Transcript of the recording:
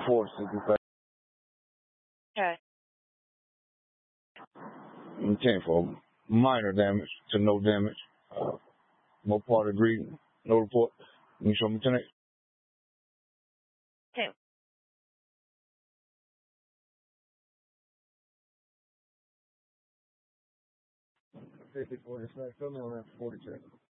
465. Okay. Intent for minor damage to no damage. No part agreed. No report. Can you show me tonight? Okay. 50, 40, fill me on that 40 check.